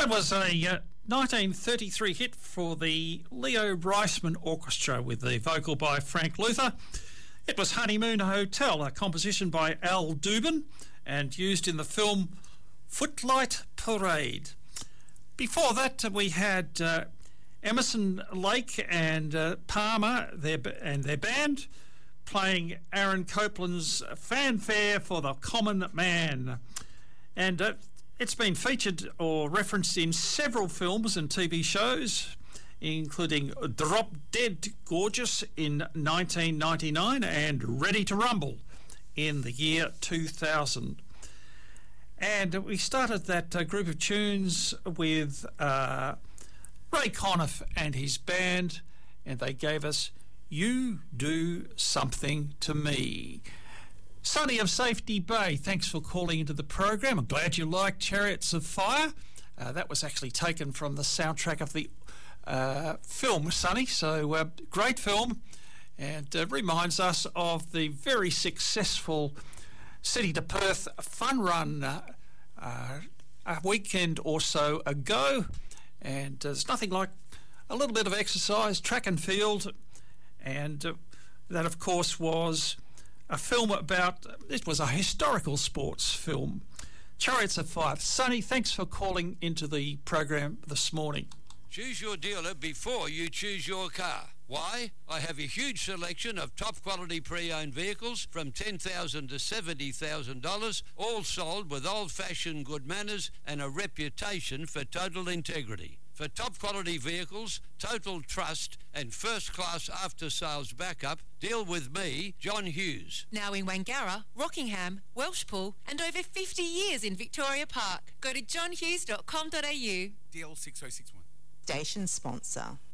That was a 1933 hit for the Leo Reisman Orchestra with the vocal by Frank Luther. It was Honeymoon Hotel, a composition by Al Dubin and used in the film Footlight Parade. Before that, we had Emerson, Lake and Palmer and their band playing Aaron Copland's Fanfare for the Common Man. And it's been featured or referenced in several films and TV shows, including Drop Dead Gorgeous in 1999 and Ready to Rumble in the year 2000. And we started that group of tunes with Ray Conniff and his band, and they gave us You Do Something to Me. Sonny of Safety Bay, thanks for calling into the program. I'm glad you liked Chariots of Fire. That was actually taken from the soundtrack of the film, Sonny. So great film, and reminds us of the very successful City to Perth fun run a weekend or so ago. And there's nothing like a little bit of exercise, track and field, and that, of course, was a film about, it was a historical sports film. Chariots of Fire. Sonny, thanks for calling into the program this morning. Choose your dealer before you choose your car. Why? I have a huge selection of top quality pre-owned vehicles from $10,000 to $70,000, all sold with old-fashioned good manners and a reputation for total integrity. For top quality vehicles, total trust and first-class after-sales backup, deal with me, John Hughes. Now in Wangara, Rockingham, Welshpool and over 50 years in Victoria Park. Go to johnhughes.com.au. DL6061. Station sponsor.